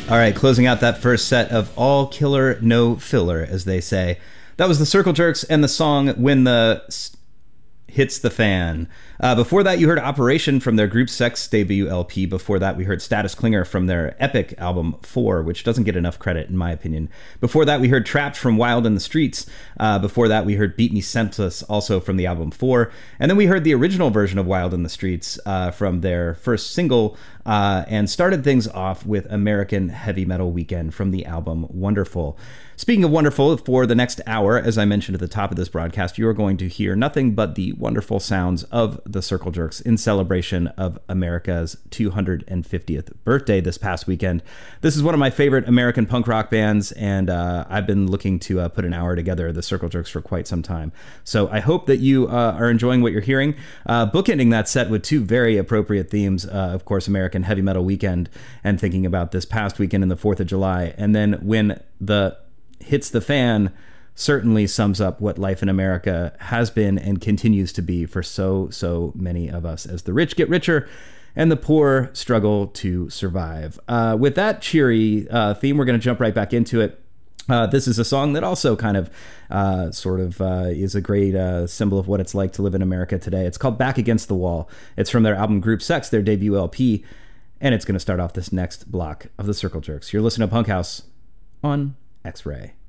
All right, closing out that first set of all killer, no filler, as they say. That was the Circle Jerks and the song When the Hits the Fan. Before that, you heard Operation from their Group Sex debut LP. Before that, we heard Status Clinger from their epic album 4, which doesn't get enough credit, in my opinion. Before that, we heard Trapped from Wild in the Streets. Before that, we heard Beat Me Senseless, also from the album 4. And then we heard the original version of Wild in the Streets from their first single, and started things off with American Heavy Metal Weekend from the album Wonderful. Speaking of wonderful, for the next hour, as I mentioned at the top of this broadcast, you are going to hear nothing but the wonderful sounds of the Circle Jerks in celebration of America's 250th birthday this past weekend. This is one of my favorite American punk rock bands, and I've been looking to put an hour together, the Circle Jerks, for quite some time. So I hope that you are enjoying what you're hearing. Bookending that set with two very appropriate themes, of course, American Heavy Metal Weekend, and thinking about this past weekend and the 4th of July. And then When the Hits the Fan certainly sums up what life in America has been and continues to be for so many of us, as the rich get richer and the poor struggle to survive. With that cheery theme, we're going to jump right back into it. This is a song that also kind of is a great symbol of what it's like to live in America today. It's called Back Against the Wall. It's from their album Group Sex, their debut LP, and it's going to start off this next block of the Circle Jerks. You're listening to Punk House on X-Ray.